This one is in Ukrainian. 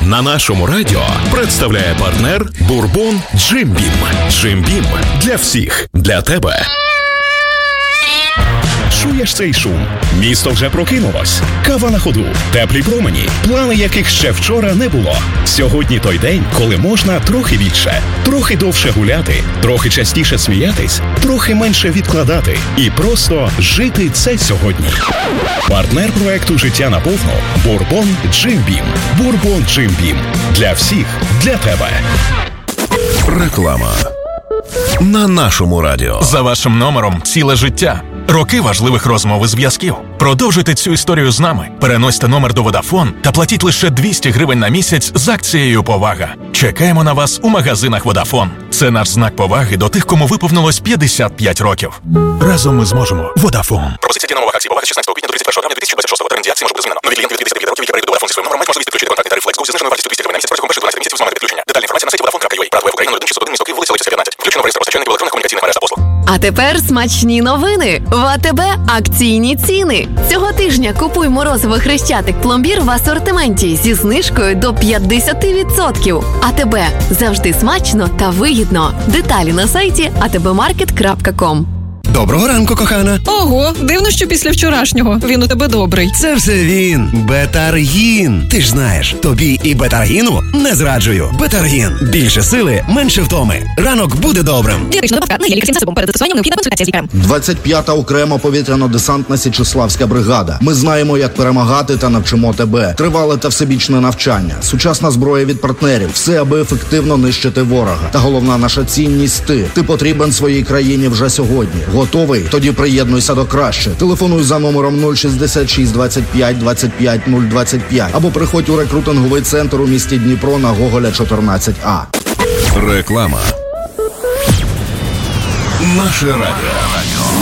на нашому радіо представляє партнер Бурбон Джим Бім. Джим Бім для всіх, для тебе. Чуєш цей шум? Місто вже прокинулось. Кава на ходу, теплі промені, плани яких ще вчора не було. Сьогодні той день, коли можна трохи більше, трохи довше гуляти, трохи частіше сміятись, трохи менше відкладати і просто жити це сьогодні. Партнер проекту «Життя наповну» – Бурбон Джим Бім. Бурбон Джим Бім. Для всіх, для тебе. Реклама. На нашому радіо. За вашим номером ціле життя. Роки важливих розмов і зв'язків. Продовжуйте цю історію з нами. Переносьте номер до Vodafone та платіть лише 200 гривень на місяць з акцією «Повага». Чекаємо на вас у магазинах Vodafone. Це наш знак поваги до тих, кому виповнилось 55 років. Разом ми зможемо. Vodafone. Пропозиція діє на умовах акції «Повага» з 16 квітня до 31 травня 2026 року. Термін дії акції може бути змінено. Нові клієнти від 55 років, які перейдуть до Vodafone зі своїм номером, мають можливість підключити контракт тариф Flex зі зниженою вартістю 200 гривень на місяць протягом перших 12 місяців з моменту підключення. Детальна інформація на сайті Vodafone.ua. Брат Україну 1601 місто Київ, вулиця Лисиця 15. Включено в реєстр постачальників електронних комунікаційних мереж та послуг. А тепер смачні новини. В АТБ акційні ціни. Цього тижня купуй морозиво Хрещатик пломбір в асортименті зі знижкою до 50%. АТБ. Завжди смачно та вигідно. Деталі на сайті atbmarket.com. Доброго ранку, кохана. Ого, дивно, що після вчорашнього він у тебе добрий. Це все він. Бетаргін. Ти ж знаєш, тобі і Бетаргіну не зраджую. Бетаргін. Більше сили, менше втоми. Ранок буде добрим. Дієтична добавка не є лікарським засобом. Перед застосуванням необхідна консультація з лікарем. 25-та окрема повітряно-десантна Січеславська бригада. Ми знаємо, як перемагати та навчимо тебе. Тривале та всебічне навчання. Сучасна зброя від партнерів. Все, аби ефективно нищити ворога. Та головна наша цінність – ти. Ти потрібен своїй країні вже сьогодні. Готовий? Тоді приєднуйся до краще. Телефонуй за номером 066 25 25 025 або приходь у рекрутинговий центр у місті Дніпро на Гоголя 14А. Реклама. Наше радіо.